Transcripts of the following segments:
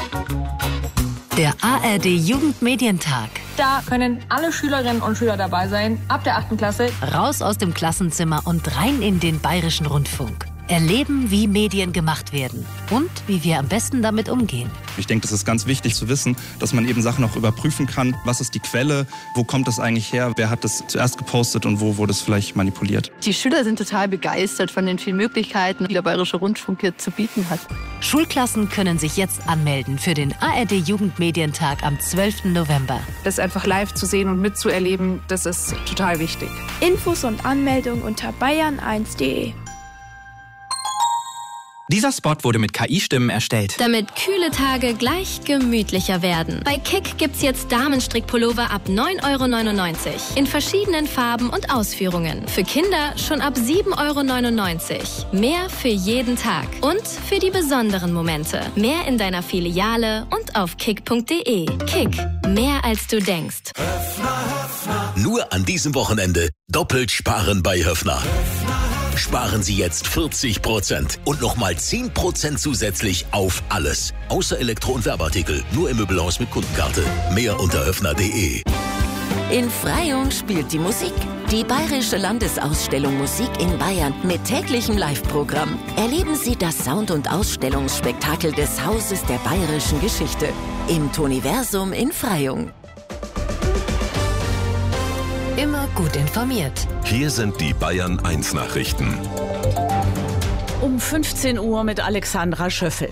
Der ARD Jugendmedientag. Da können alle Schülerinnen und Schüler dabei sein, ab der 8. Klasse. Raus aus dem Klassenzimmer und rein in den Bayerischen Rundfunk. Erleben, wie Medien gemacht werden und wie wir am besten damit umgehen. Ich denke, das ist ganz wichtig zu wissen, dass man eben Sachen auch überprüfen kann. Was ist die Quelle? Wo kommt das eigentlich her? Wer hat das zuerst gepostet und wo wurde es vielleicht manipuliert? Die Schüler sind total begeistert von den vielen Möglichkeiten, die der Bayerische Rundfunk hier zu bieten hat. Schulklassen können sich jetzt anmelden für den ARD Jugendmedientag am 12. November. Das einfach live zu sehen und mitzuerleben, das ist total wichtig. Infos und Anmeldung unter bayern1.de. Dieser Spot wurde mit KI-Stimmen erstellt. Damit kühle Tage gleich gemütlicher werden. Bei Kick gibt's jetzt Damenstrickpullover ab 9,99 € in verschiedenen Farben und Ausführungen. Für Kinder schon ab 7,99 €. Mehr für jeden Tag und für die besonderen Momente. Mehr in deiner Filiale und auf kick.de. Kick, mehr als du denkst. Nur an diesem Wochenende doppelt sparen bei Höffner. Sparen Sie jetzt 40% und nochmal 10% zusätzlich auf alles. Außer Elektro- und Werbeartikel. Nur im Möbelhaus mit Kundenkarte. Mehr unter höffner.de. In Freyung spielt die Musik. Die Bayerische Landesausstellung Musik in Bayern mit täglichem Live-Programm. Erleben Sie das Sound- und Ausstellungsspektakel des Hauses der bayerischen Geschichte im Toniversum in Freyung. Immer gut informiert. Hier sind die Bayern 1 Nachrichten. Um 15 Uhr mit Alexandra Schöffel.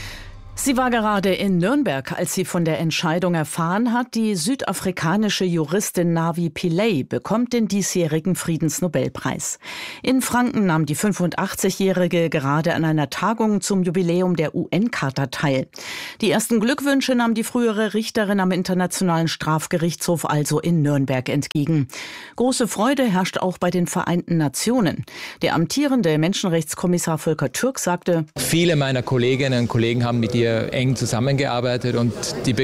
Sie war gerade in Nürnberg, als sie von der Entscheidung erfahren hat, die südafrikanische Juristin Navi Pillay bekommt den diesjährigen Friedensnobelpreis. In Franken nahm die 85-Jährige gerade an einer Tagung zum Jubiläum der UN-Charta teil. Die ersten Glückwünsche nahm die frühere Richterin am Internationalen Strafgerichtshof also in Nürnberg entgegen. Große Freude herrscht auch bei den Vereinten Nationen. Der amtierende Menschenrechtskommissar Volker Türk sagte: Viele meiner Kolleginnen und Kollegen haben mit ihr eng zusammengearbeitet und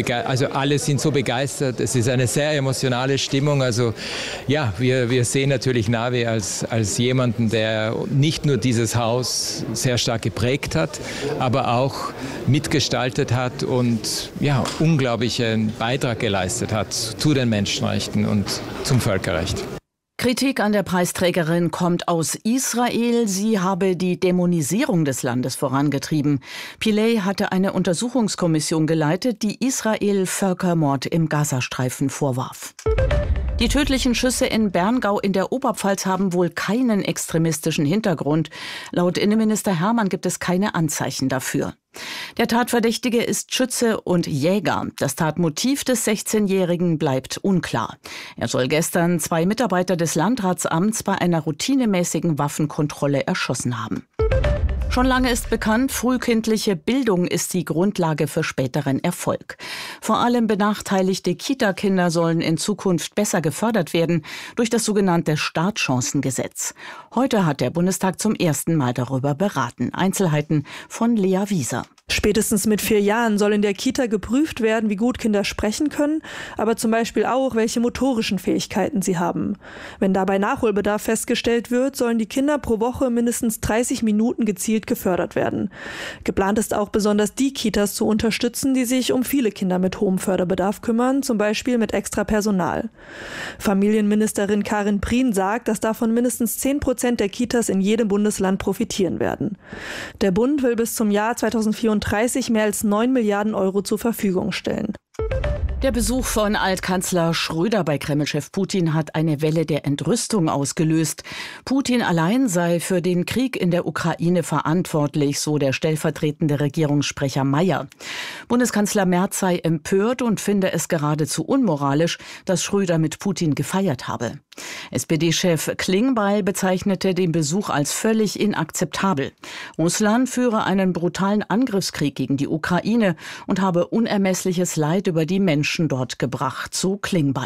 alle sind so begeistert. Es ist eine sehr emotionale Stimmung. Also ja, wir sehen natürlich Navi als jemanden, der nicht nur dieses Haus sehr stark geprägt hat, aber auch mitgestaltet hat und ja, unglaublichen Beitrag geleistet hat zu den Menschenrechten und zum Völkerrecht. Kritik an der Preisträgerin kommt aus Israel. Sie habe die Dämonisierung des Landes vorangetrieben. Pillay hatte eine Untersuchungskommission geleitet, die Israel Völkermord im Gazastreifen vorwarf. Die tödlichen Schüsse in Berngau in der Oberpfalz haben wohl keinen extremistischen Hintergrund. Laut Innenminister Hermann gibt es keine Anzeichen dafür. Der Tatverdächtige ist Schütze und Jäger. Das Tatmotiv des 16-Jährigen bleibt unklar. Er soll gestern 2 Mitarbeiter des Landratsamts bei einer routinemäßigen Waffenkontrolle erschossen haben. Schon lange ist bekannt, frühkindliche Bildung ist die Grundlage für späteren Erfolg. Vor allem benachteiligte Kita-Kinder sollen in Zukunft besser gefördert werden durch das sogenannte Startchancengesetz. Heute hat der Bundestag zum ersten Mal darüber beraten. Einzelheiten von Lea Wieser. Spätestens mit 4 Jahren soll in der Kita geprüft werden, wie gut Kinder sprechen können, aber zum Beispiel auch, welche motorischen Fähigkeiten sie haben. Wenn dabei Nachholbedarf festgestellt wird, sollen die Kinder pro Woche mindestens 30 Minuten gezielt gefördert werden. Geplant ist auch, besonders die Kitas zu unterstützen, die sich um viele Kinder mit hohem Förderbedarf kümmern, zum Beispiel mit extra Personal. Familienministerin Karin Prien sagt, dass davon mindestens 10% der Kitas in jedem Bundesland profitieren werden. Der Bund will bis zum Jahr 2034 mehr als 9 Milliarden Euro zur Verfügung stellen. Der Besuch von Altkanzler Schröder bei Kremlchef Putin hat eine Welle der Entrüstung ausgelöst. Putin allein sei für den Krieg in der Ukraine verantwortlich, so der stellvertretende Regierungssprecher Mayer. Bundeskanzler Merz sei empört und finde es geradezu unmoralisch, dass Schröder mit Putin gefeiert habe. SPD-Chef Klingbeil bezeichnete den Besuch als völlig inakzeptabel. Russland führe einen brutalen Angriffskrieg gegen die Ukraine und habe unermessliches Leid über die Menschen dort gebracht, so Klingbeil.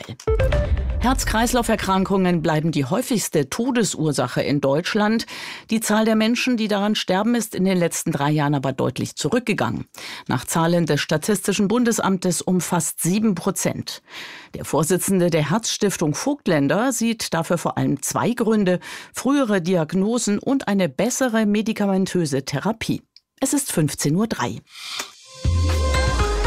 Herz-Kreislauf-Erkrankungen bleiben die häufigste Todesursache in Deutschland. Die Zahl der Menschen, die daran sterben, ist in den letzten 3 Jahren aber deutlich zurückgegangen. Nach Zahlen des Statistischen Bundesamtes um fast 7%. Der Vorsitzende der Herzstiftung Vogtländer sieht dafür vor allem 2 Gründe: frühere Diagnosen und eine bessere medikamentöse Therapie. Es ist 15:03 Uhr.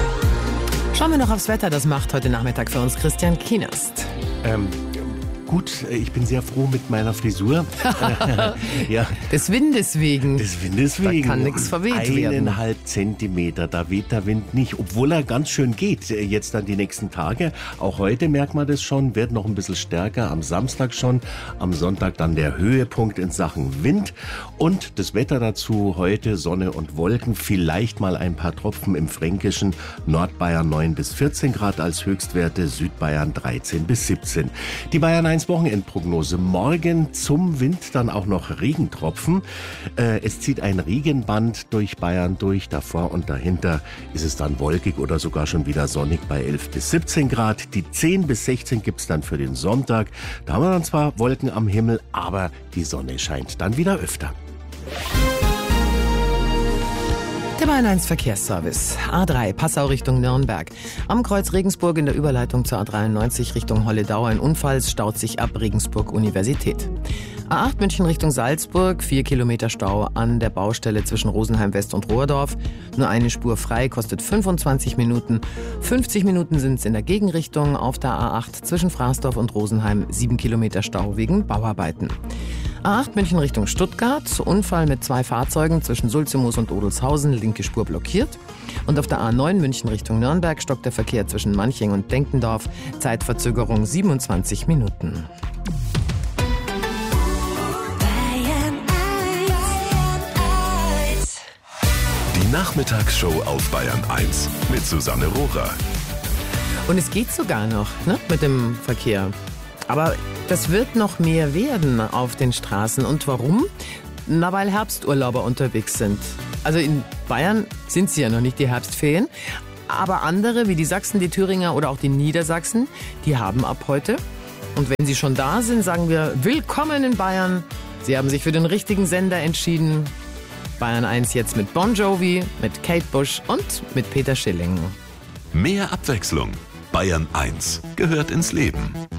Schauen wir noch aufs Wetter. Das macht heute Nachmittag für uns Christian Kienast. Gut, ich bin sehr froh mit meiner Frisur. Ja. Des Windes wegen. Des Windes wegen. Da kann nichts verweht werden. 1,5 Zentimeter, da weht der Wind nicht, obwohl er ganz schön geht jetzt dann die nächsten Tage. Auch heute merkt man das schon, wird noch ein bisschen stärker, am Samstag schon, am Sonntag dann der Höhepunkt in Sachen Wind. Und das Wetter dazu heute Sonne und Wolken, vielleicht mal ein paar Tropfen im Fränkischen, Nordbayern 9 bis 14 Grad als Höchstwerte, Südbayern 13 bis 17. Die Bayern 1 Wochenendprognose. Morgen zum Wind dann auch noch Regentropfen. Es zieht ein Regenband durch Bayern durch. Davor und dahinter ist es dann wolkig oder sogar schon wieder sonnig bei 11 bis 17 Grad. Die 10 bis 16 gibt es dann für den Sonntag. Da haben wir dann zwar Wolken am Himmel, aber die Sonne scheint dann wieder öfter. Der Bayern 1 Verkehrsservice. A3 Passau Richtung Nürnberg. Am Kreuz Regensburg in der Überleitung zur A93 Richtung Holledau ein Unfall, staut sich ab Regensburg Universität. A8 München Richtung Salzburg, 4 Kilometer Stau an der Baustelle zwischen Rosenheim West und Rohrdorf. Nur eine Spur frei, kostet 25 Minuten. 50 Minuten sind es in der Gegenrichtung auf der A8 zwischen Fraßdorf und Rosenheim, 7 Kilometer Stau wegen Bauarbeiten. A8 München Richtung Stuttgart, Unfall mit 2 Fahrzeugen zwischen Sulzemoos und Odelshausen, linke Spur blockiert. Und auf der A9 München Richtung Nürnberg stockt der Verkehr zwischen Manching und Denkendorf, Zeitverzögerung 27 Minuten. Die Nachmittagsshow auf Bayern 1 mit Susanne Rohrer. Und es geht sogar noch, ne, mit dem Verkehr. Aber das wird noch mehr werden auf den Straßen. Und warum? Na, weil Herbsturlauber unterwegs sind. Also in Bayern sind sie ja noch nicht die Herbstferien. Aber andere, wie die Sachsen, die Thüringer oder auch die Niedersachsen, die haben ab heute. Und wenn sie schon da sind, sagen wir willkommen in Bayern. Sie haben sich für den richtigen Sender entschieden. Bayern 1 jetzt mit Bon Jovi, mit Kate Bush und mit Peter Schilling. Mehr Abwechslung. Bayern 1 gehört ins Leben.